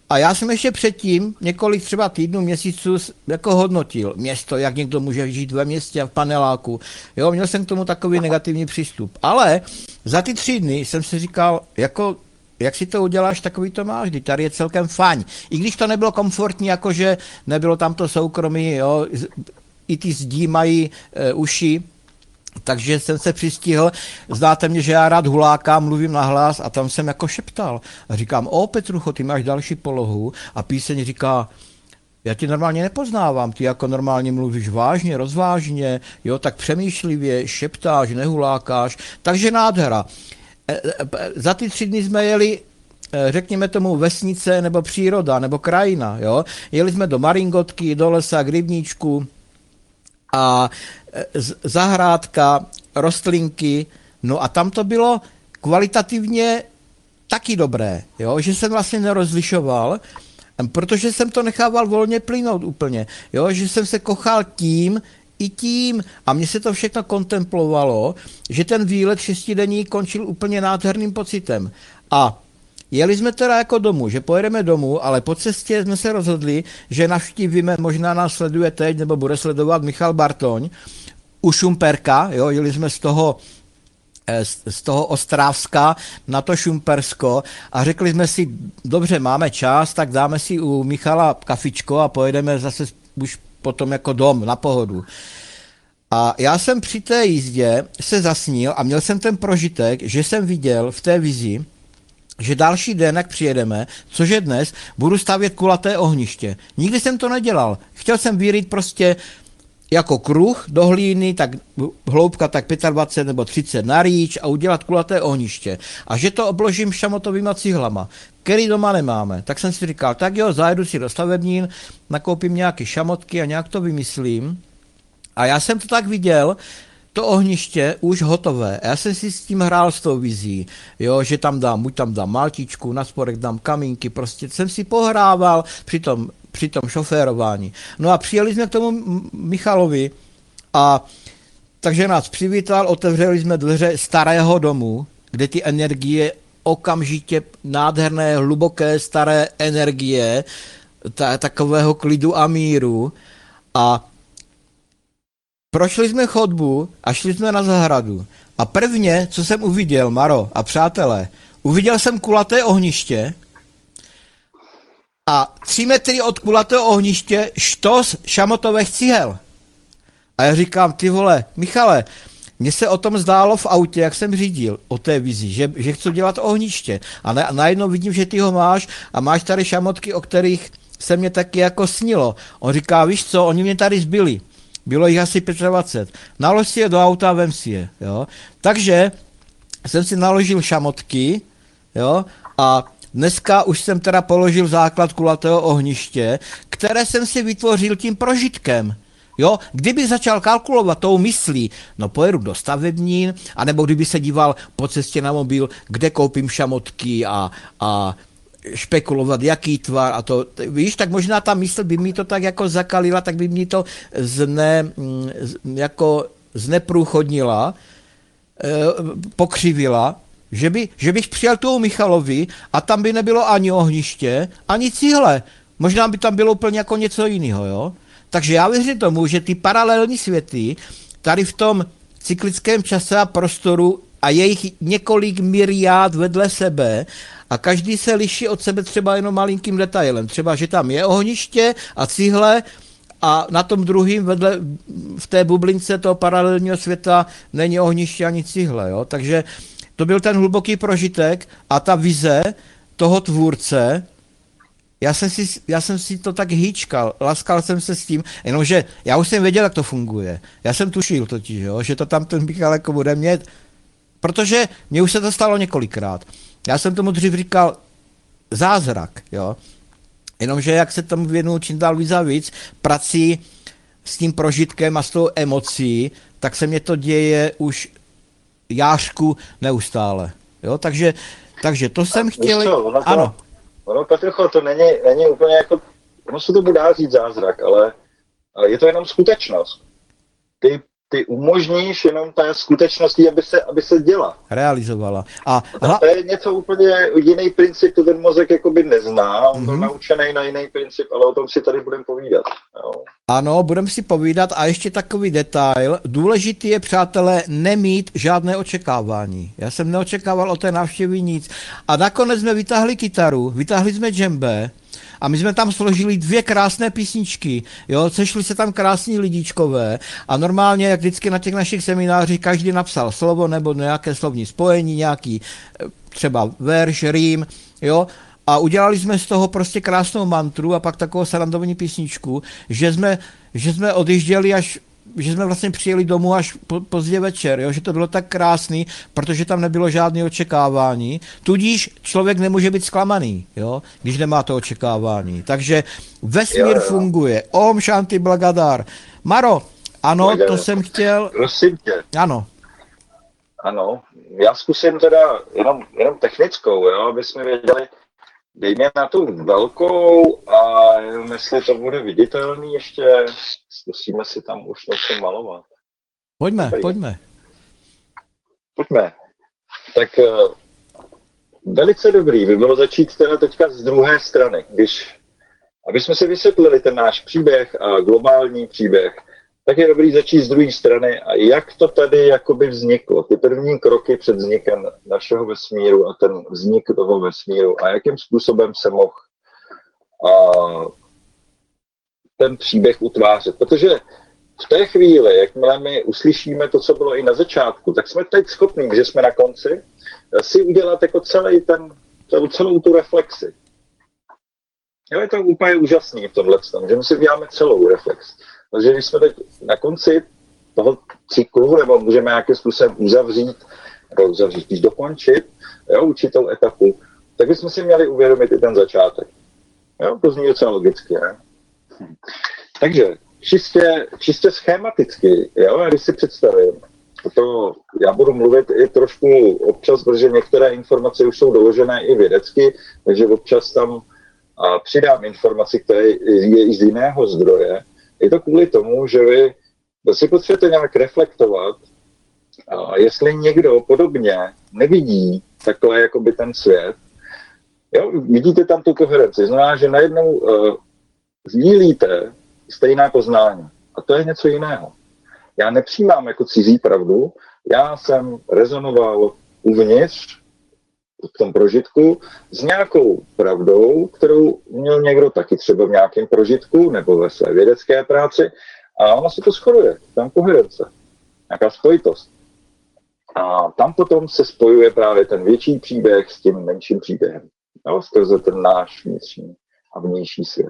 A já jsem ještě předtím několik třeba týdnů, měsíců jako hodnotil město, jak někdo může žít ve městě a v paneláku. Jo, měl jsem k tomu takový negativní přístup. Ale za ty tři dny jsem si říkal, jako, jak si to uděláš, takový to máš, kdy tady je celkem fajn. I když to nebylo komfortní, jakože nebylo tam to soukromí, jo, i ty zdí mají e, uši, takže jsem se přistihl, znáte mě, že já rád hulákám, mluvím nahlas a tam jsem jako šeptal. A říkám, o Petrucho, ty máš další polohu a píseň říká, já ti normálně nepoznávám, ty jako normálně mluvíš vážně, rozvážně, jo, tak přemýšlivě, šeptáš, nehulákáš, takže nádhera. E, e, za ty tři dny jsme jeli, e, řekněme tomu, vesnice nebo příroda nebo krajina, jo. Jeli jsme do Maringotky, do lesa, k rybníčku, a zahrádka, rostlinky, no a tam to bylo kvalitativně taky dobré, jo? Že jsem vlastně nerozlišoval, protože jsem to nechával volně plynout úplně, jo? Že jsem se kochal tím i tím a mně se to všechno kontemplovalo, že ten výlet šestidenní končil úplně nádherným pocitem. A jeli jsme teda jako domů, že pojedeme domů, ale po cestě jsme se rozhodli, že navštívíme, možná nás sleduje teď, nebo bude sledovat Michal Bartoň, u Šumperka, jo, jeli jsme z toho, z toho Ostravska na to Šumpersko a řekli jsme si, dobře, máme čas, tak dáme si u Michala kafičko a pojedeme zase už potom jako dom, na pohodu. A já jsem při té jízdě se zasnil a měl jsem ten prožitek, že jsem viděl v té vizi, že další den, jak přijedeme, což je dnes, budu stavět kulaté ohniště. Nikdy jsem to nedělal. Chtěl jsem vyrýt prostě jako kruh do hlíny, tak hloubka tak dvacet pět nebo třicet na rýč a udělat kulaté ohniště. A že to obložím šamotovýma cihlama, který doma nemáme. Tak jsem si říkal, tak jo, zajedu si do stavebnín, nakoupím nějaké šamotky a nějak to vymyslím. A já jsem to tak viděl, to ohniště už hotové. Já jsem si s tím hrál s tou vizí, jo, že tam dám, buď tam dám maltičku, na spodek dám kamínky, prostě jsem si pohrával při tom, při tom šoférování. No a přijeli jsme k tomu Michalovi a takže nás přivítal, otevřeli jsme dveře starého domu, kde ty energie okamžitě nádherné, hluboké, staré energie, ta, takového klidu a míru a prošli jsme chodbu a šli jsme na zahradu. A prvně, co jsem uviděl, Maro a přátelé, uviděl jsem kulaté ohniště a tři metry od kulatého ohniště štos šamotových cihel. A já říkám, ty vole, Michale, mně se o tom zdálo v autě, jak jsem řídil, o té vizi, že, že chci dělat ohniště. A na, najednou vidím, že ty ho máš a máš tady šamotky, o kterých se mě taky jako snilo. On říká, víš co, oni mě tady zbyli. Bylo jich asi dvacet pět. Nalož si je do auta a vem si je. Jo? Takže jsem si naložil šamotky, jo? A dneska už jsem teda položil základ kulatého ohniště, které jsem si vytvořil tím prožitkem. Jo? Kdyby začal kalkulovat tou myslí, no pojedu do stavebnín, anebo kdyby se díval po cestě na mobil, kde koupím šamotky a, a špekulovat, jaký tvar a to, víš, tak možná ta mysl by mi to tak jako zakalila, tak by mi to zne, jako zneprůchodnila, pokřivila, že, by, že bych přijel tomu Michalovi a tam by nebylo ani ohniště, ani cihle. Možná by tam bylo úplně jako něco jiného, jo. Takže já věřím tomu, že ty paralelní světy tady v tom cyklickém čase a prostoru a jejich několik myriád vedle sebe a každý se liší od sebe třeba jenom malinkým detailem. Třeba, že tam je ohniště a cihle a na tom druhým vedle v té bublince toho paralelního světa není ohniště ani cihle. Jo? Takže to byl ten hluboký prožitek a ta vize toho tvůrce. Já jsem si, já jsem si to tak hýčkal, laskal jsem se s tím, jenomže já už jsem věděl, jak to funguje. Já jsem tušil totiž, jo, že to tam ten Michal jako bude mít, protože mně už se to stalo několikrát. Já jsem tomu dřív říkal zázrak, jo. Jenomže jak se tomu věnuju čím dál víc a víc, prací s tím prožitkem a s tou emocí, tak se mě to děje už jářku neustále, jo. Takže, takže to jsem chtěl, co, ano. Ono, Petrucho, to není, není úplně jako, ono se to dá říct zázrak, ale, ale je to jenom skutečnost. Ty ty umožníš jenom té skutečnosti, aby se, aby se děla. Realizovala. A, a to je něco úplně jiný princip, to ten mozek jakoby nezná, on byl mm-hmm. naučený na jiný princip, ale o tom si tady budeme povídat. Jo. Ano, budeme si povídat a ještě takový detail. Důležitý je, přátelé, nemít žádné očekávání. Já jsem neočekával od té návštěvy nic. A nakonec jsme vytáhli kytaru, vytáhli jsme džembe, a my jsme tam složili dvě krásné písničky, jo, sešli se tam krásní lidíčkové a normálně, jak vždycky na těch našich seminářích, každý napsal slovo nebo nějaké slovní spojení, nějaký třeba verš, rým, jo, a udělali jsme z toho prostě krásnou mantru a pak takovou srandovní písničku, že jsme, že jsme odjížděli až že jsme vlastně přijeli domů až po, pozdě večer, jo? Že to bylo tak krásný, protože tam nebylo žádné očekávání, tudíž člověk nemůže být zklamaný, jo? Když nemá to očekávání. Takže vesmír jo, jo. funguje. Om Shanti Blagadar. Maro, ano, Pojde. to jsem chtěl... Prosím tě. Ano. Ano, já zkusím teda jenom, jenom technickou, jo? Aby jsme věděli, dej mě na tu velkou a jestli to bude viditelný ještě, zkusíme si tam už něco malovat. Pojďme, Tady. pojďme. Pojďme. Tak uh, velice dobrý by bylo začít teda teďka z druhé strany, když, aby jsme si vysvětlili ten náš příběh a globální příběh, tak je dobrý začít z druhé strany a jak to tady jakoby vzniklo, ty první kroky před vznikem našeho vesmíru a ten vznik toho vesmíru a jakým způsobem se mohl uh, ten příběh utvářet. Protože v té chvíli, jakmile my uslyšíme to, co bylo i na začátku, tak jsme teď schopní, že jsme na konci, si udělat jako celý ten, celou, celou tu reflexi. Jo, je to úplně úžasný v tomhle, že my si uděláme celou reflex. Takže když jsme teď na konci toho cyklu, nebo můžeme nějakým způsobem uzavřít, nebo uzavřít, když dokončit, jo, určitou etapu, tak bychom si měli uvědomit i ten začátek. Jo, to zní docela logicky, ne? Takže čistě, čistě schematicky, jo, a když si představím, to já budu mluvit i trošku občas, protože některé informace už jsou doložené i vědecky, takže občas tam a přidám informaci, která je i z jiného zdroje. Je to kvůli tomu, že vy si potřebujete nějak reflektovat, a jestli někdo podobně nevidí takhle jakoby ten svět, jo, vidíte tam tu koherenci, znamená, že najednou uh, sdílíte stejná poznání. A to je něco jiného. Já nepřijímám jako cizí pravdu, já jsem rezonoval uvnitř v tom prožitku s nějakou pravdou, kterou měl někdo taky třeba v nějakém prožitku nebo ve své vědecké práci a ono se to shoduje, tam koherence, nějaká spojitost. A tam potom se spojuje právě ten větší příběh s tím menším příběhem, jo, skrze ten náš vnitřní a vnější svět.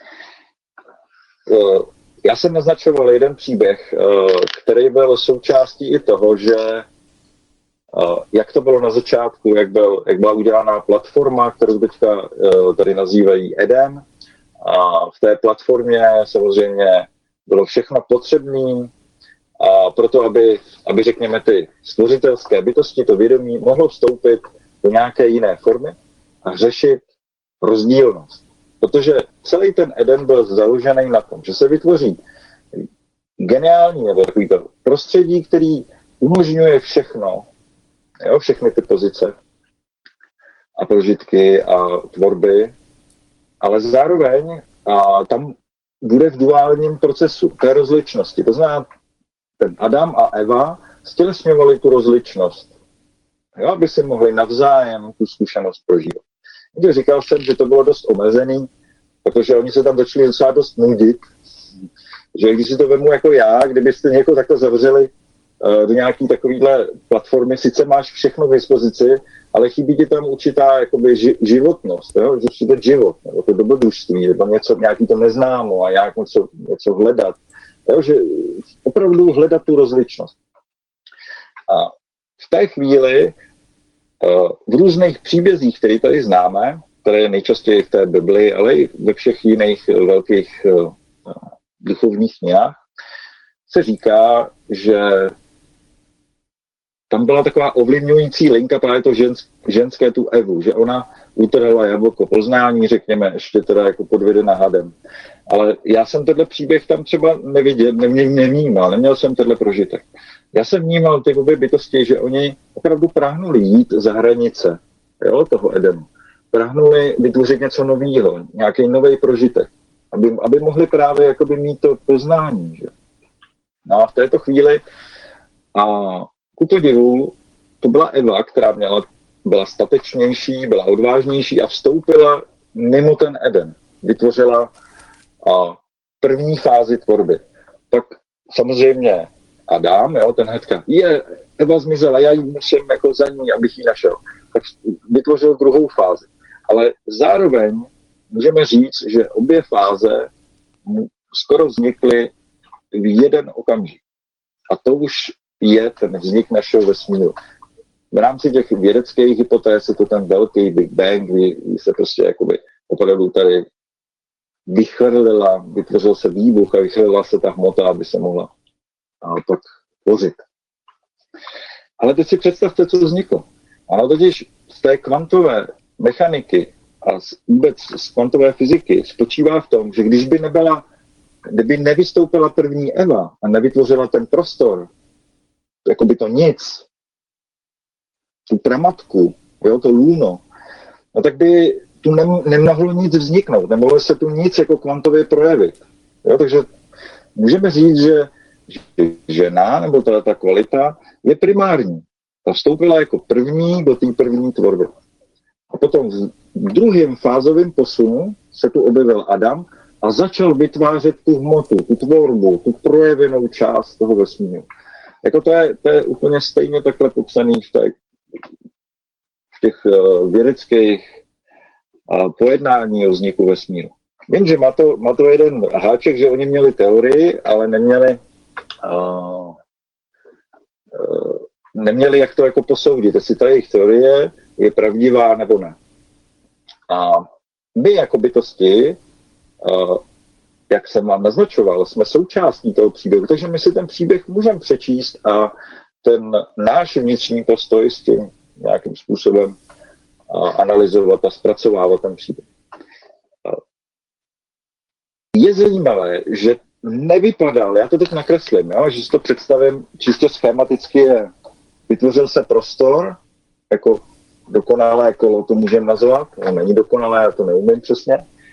Já jsem naznačoval jeden příběh, který byl součástí i toho, že jak to bylo na začátku, jak, byl, jak byla udělána platforma, kterou teďka tady nazývají Eden. A v té platformě samozřejmě bylo všechno potřebné a proto, aby, aby řekněme ty stvořitelské bytosti, to vědomí, mohlo vstoupit do nějaké jiné formy a řešit rozdílnost. Protože celý ten Eden byl založený na tom, že se vytvoří geniální nebo takový to prostředí, který umožňuje všechno, jo, všechny ty pozice a prožitky a tvorby, ale zároveň a tam bude v duálním procesu té rozličnosti. To znamená, ten Adam a Eva stělesňovali tu rozličnost, jo, aby si mohli navzájem tu zkušenost prožívat. Takže říkal jsem, že to bylo dost omezený, protože oni se tam začali docela dost nudit, že když si to vemu jako já, kdybyste někoho takto zavřeli uh, do nějaký takovýhle platformy, sice máš všechno k dispozici, ale chybí ti tam určitá jakoby, ži- životnost, jo? Že přijde život, nebo to dobrodružství, nebo něco, nějaký to neznámo a nějak něco, něco hledat. Jo? Že opravdu hledat tu rozličnost. A v té chvíli uh, v různých příbězích, které tady známe, které je nejčastěji v té Bibli, ale i ve všech jiných velkých uh, duchovních knihách, se říká, že tam byla taková ovlivňující linka právě to žensk, ženské tu Evu, že ona utrhla jablko poznání, řekněme, ještě teda jako podvedena hadem. Ale já jsem tenhle příběh tam třeba neviděl, nemě, nevnímal, neměl jsem tenhle prožitek. Já jsem vnímal ty obě bytosti, že oni opravdu prahnuli jít za hranice, jo, toho Edenu. Prahnuli vytvořit něco nového, nějaký nový prožitek, aby, aby mohli právě jakoby mít to poznání. Že? No a v této chvíli, a ku podivu, to byla Eva, která měla, byla statečnější, byla odvážnější a vstoupila mimo ten Eden. Vytvořila a první fázi tvorby. Pak samozřejmě Adam, jo, ten hnedka, je, Eva zmizela, já ji musím jako za ní, abych ji našel. Tak vytvořil druhou fázi. Ale zároveň můžeme říct, že obě fáze skoro vznikly v jeden okamžik. A to už je ten vznik našeho vesmíru. V rámci těch vědeckých hypotéz je to ten velký Big Bang, kdy se prostě jakoby opravdu tady vychrlila, vytvořil se výbuch a vychrlila se ta hmota, aby se mohla a pak tvořit. Ale teď si představte, co vzniklo. Ano, totiž z té kvantové mechaniky a z, vůbec z kvantové fyziky spočívá v tom, že když by nebyla, kdyby nevystoupila první Eva a nevytvořila ten prostor, jako by to nic, tu pramatku, jo, to lůno, no tak by tu nem, nemohlo nic vzniknout, nemohlo se tu nic jako kvantově projevit. Jo, takže můžeme říct, že žena, nebo ta, ta kvalita, je primární. Ta vstoupila jako první do té první tvorby. A potom v druhém fázovém posunu se tu objevil Adam a začal vytvářet tu hmotu, tu tvorbu, tu projevenou část toho vesmíru. Jako to je, to je úplně stejně takhle popsaný v, té, v těch uh, vědeckých uh, pojednání o vzniku vesmíru. Vím, že má to, má to jeden háček, že oni měli teorii, ale neměli uh, uh, neměli jak to jako posoudit, jestli ta jejich teorie je pravdivá nebo ne. A my jako bytosti, uh, jak jsem vám naznačoval, jsme součástí toho příběhu, takže my si ten příběh můžeme přečíst a ten náš vnitřní postoj s tím nějakým způsobem uh, analyzovat a zpracovávat ten příběh. Uh, je zajímavé, že nevypadal, já to teď nakreslím, jo, že si to představím čistě schematicky, je, vytvořil se prostor, jako dokonalé kolo to můžeme nazvat, no, není dokonalé, já to neumím přesně.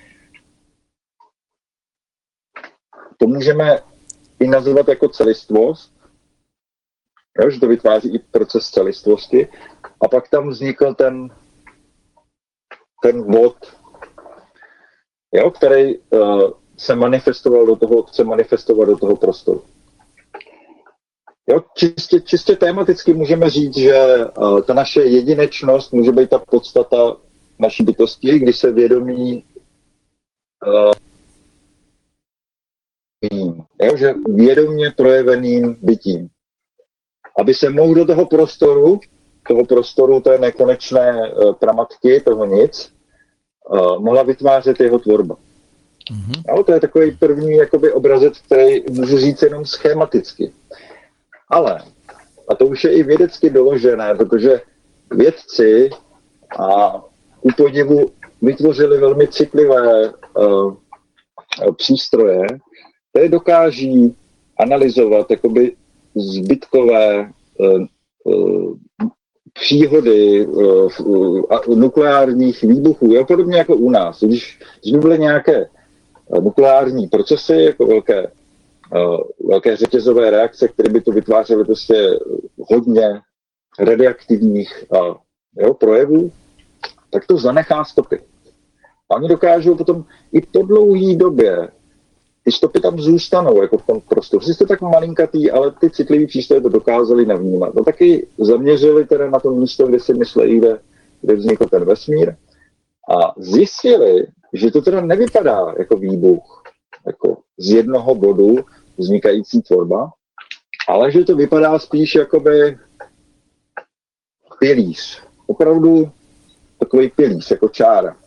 To můžeme i nazvat jako celistvost, jo, že to vytváří i proces celistvosti. A pak tam vznikl ten, ten bod, jo, který uh, se manifestoval do toho, chce manifestovat do toho prostoru. Jo, čistě, čistě tematicky můžeme říct, že uh, ta naše jedinečnost může být ta podstata naší bytosti, když se vědomí uh, jo, že vědomě projeveným bytím. Aby se mohl do toho prostoru, toho prostoru té nekonečné uh, pramatky, toho nic, uh, mohla vytvářet jeho tvorba. Mm-hmm. Jo, to je takový první jakoby, obrazec, který můžu říct jenom schematicky. Ale, a to už je i vědecky doložené, protože vědci a ku podivu vytvořili velmi citlivé uh, přístroje, které dokáží analyzovat jakoby zbytkové uh, uh, příhody uh, uh, nukleárních výbuchů, jo, podobně jako u nás. Když, když byly nějaké uh, nukleární procesy, jako velké Uh, velké řetězové reakce, které by to vytvářely prostě hodně radioaktivních uh, jo, projevů, tak to zanechá stopy. A oni dokážou potom i po dlouhé době, ty stopy tam zůstanou jako v tom prostoru. Jste tak malinkatý, ale ty citlivý přístroje to dokázali navnímat. No taky zaměřili teda na to místo, kde si mysleli, kde, kde vznikl ten vesmír a zjistili, že to teda nevypadá jako výbuch, jako z jednoho bodu vznikající tvorba, ale že to vypadá spíš jakoby pilíř. Opravdu takový pilíř, jako čára.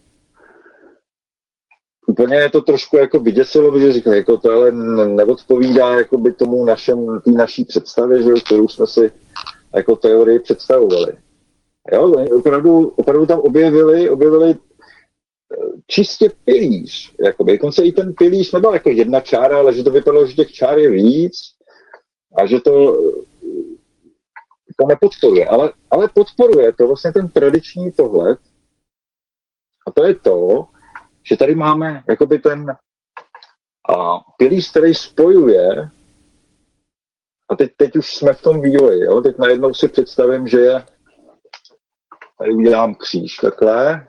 Úplně je to trošku jako vyděsilo, protože říkali, jako to ale neodpovídá jakoby tomu našem, tý naší představě, že, kterou jsme si jako teorii představovali. Jo, opravdu, opravdu tam objevili, objevili čistě pilíř. Jakoby. Dokonce i ten pilíř nebyl jako jedna čára, ale že to vypadalo, že těch čár je víc a že to, to nepodporuje. Ale, ale podporuje to vlastně ten tradiční pohled a to je to, že tady máme jakoby ten a, pilíř, který spojuje a teď, teď už jsme v tom vývoji. Jo? Teď najednou si představím, že je tady udělám kříž takhle.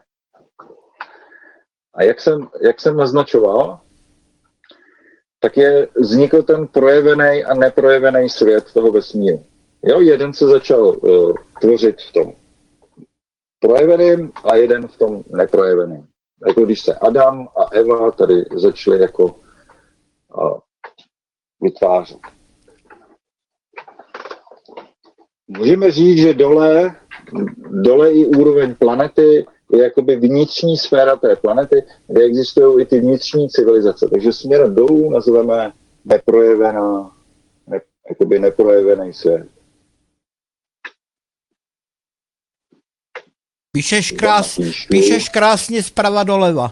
A jak jsem, jak jsem naznačoval, tak je vznikl ten projevený a neprojevený svět toho vesmíru. Jo, jeden se začal uh, tvořit v tom projeveným a jeden v tom neprojeveným. Jako když se Adam a Eva tady začali jako uh, vytvářet. Můžeme říct, že dole, dole i úroveň planety je jakoby vnitřní sféra té planety, kde existují i ty vnitřní civilizace. Takže směrem dolů nazveme neprojevená, ne, jakoby neprojevený svět. Píšeš, krás, píšeš krásně zprava doleva.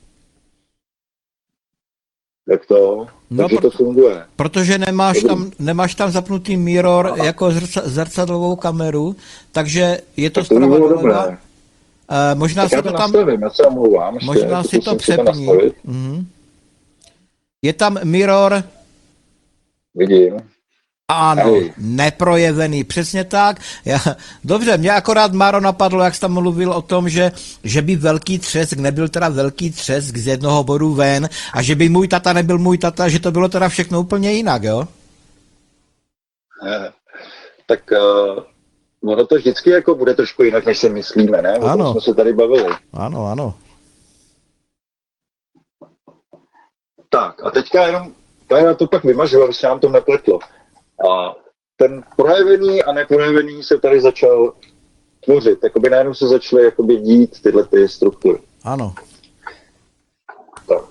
Jak to? No, Takže pro, to funguje. Protože nemáš tam, nemáš tam zapnutý mirror Aha. jako zrca, zrcadlovou kameru, takže je to tak to zprava by doleva. Uh, možná tak si já to to tam... nastavím, já se omlouvám. Možná si to přepni. Mm-hmm. Je tam mirror... Vidím. Ano, Hej. Neprojevený, přesně tak. Já, dobře, mě akorát, Máro, napadlo, jak jsi tam mluvil o tom, že, že by velký třesk nebyl teda velký třesk z jednoho bodu ven a že by můj tata nebyl můj tata, že to bylo teda všechno úplně jinak, jo? Eh, tak uh, ono to vždycky jako bude trošku jinak, než si myslíme, ne? O tom jsme se tady bavili. Ano, ano. Tak, a teďka jenom, já to pak vymažu, aby se nám to nepletlo. A ten projevený a neprojevený se tady začal tvořit. Jakoby najednou se začaly jakoby dít tyhle ty struktury. Ano. Tak.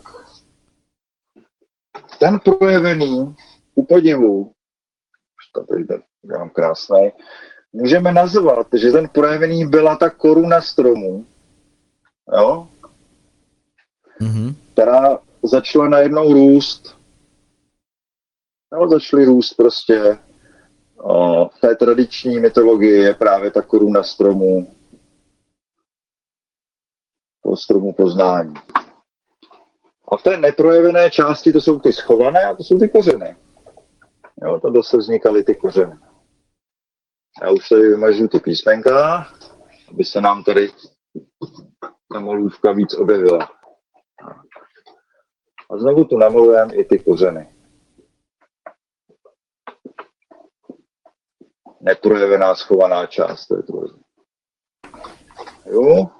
Ten projevený, u podivu, tady dělám krásný, můžeme nazvat, že ten projevený byla ta koruna stromu, jo? Mm-hmm. Která začala najednou růst. No, začaly růst prostě. O, v té tradiční mytologii je právě ta koruna stromu, toho stromu poznání. A v té neprojevené části to jsou ty schované a to jsou ty kořeny. Jo, tady se vznikaly ty kořeny. Já už tady vymažu ty písmenka, aby se nám tady ta malůvka víc objevila. A znovu tu namalujeme i ty kořeny. Neprojevená, schovaná část té tvorby. Jo?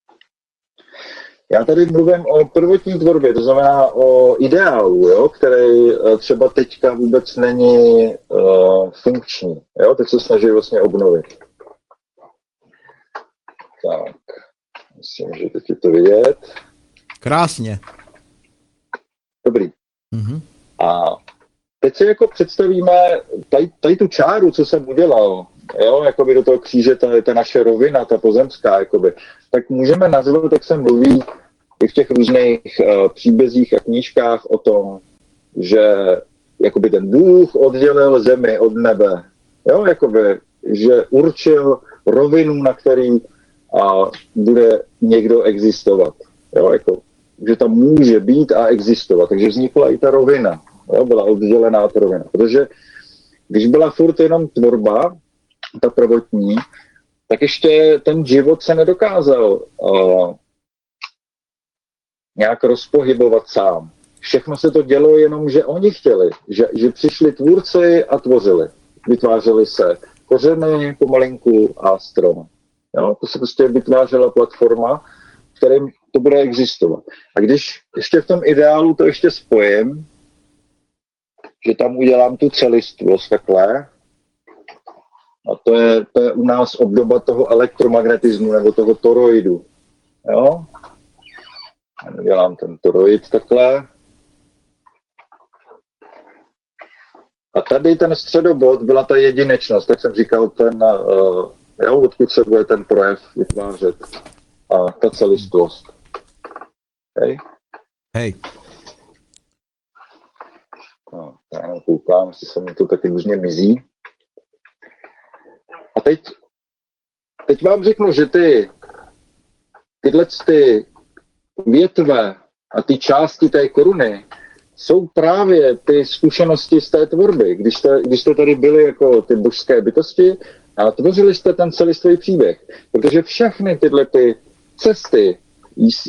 Já tady mluvím o prvotní tvorbě, to znamená o ideálu, jo, který třeba teďka vůbec není uh, funkční. Jo? Teď se snaží vlastně obnovit. Tak, myslím, že teď je to vidět. Krásně. Dobrý. Mm-hmm. A teď si jako představíme tady, tady tu čáru, co jsem udělal, jo, jakoby do toho kříže, ta, ta naše rovina, ta pozemská, jakoby, tak můžeme nazvat, jak se mluví i v těch různých uh, příbězích a knížkách o tom, že jakoby ten Bůh oddělil zemi od nebe, jo, jakoby, že určil rovinu, na který uh, bude někdo existovat, jo, jako, že tam může být a existovat, takže vznikla i ta rovina. Jo, byla oddělená ta rovina. Protože když byla furt jenom tvorba, ta prvotní, tak ještě ten život se nedokázal uh, nějak rozpohybovat sám. Všechno se to dělo jenom, že oni chtěli, že, že přišli tvůrci a tvořili. Vytvářely se kořeny pomalinku a strom. Jo, to se prostě vytvářela platforma, v kterém to bude existovat. A když ještě v tom ideálu to ještě spojím, že tam udělám tu celistvost takhle. A to je, to je u nás obdoba toho elektromagnetismu nebo toho toroidu. Jo? Dělám ten toroid takhle. A tady ten středobod byla ta jedinečnost, tak jsem říkal, ten, uh, jo, odkud se bude ten projev vytvářet. A ta celistvost. Hej. Hej. No, já jenom koukám, jestli se mi to taky různě mizí. A teď, teď vám řeknu, že ty tyhle ty větve a ty části té koruny jsou právě ty zkušenosti z té tvorby. Když jste, když jste tady byli jako ty božské bytosti a tvořili jste ten celistvý příběh. Protože všechny tyhle ty cesty